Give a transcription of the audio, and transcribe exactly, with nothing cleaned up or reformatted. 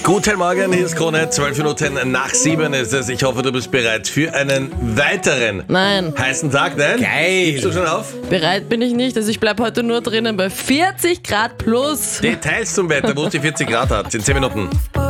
Guten Morgen, hier ist Krone, zwölf Minuten nach sieben ist es. Ich hoffe, du bist bereit für einen weiteren Nein, heißen Tag, nein? Geil. Gibst du schon auf? bereit bin ich nicht. Also ich bleib heute nur drinnen bei vierzig Grad plus. Details zum Wetter, wo es die vierzig Grad hat, in zehn Minuten.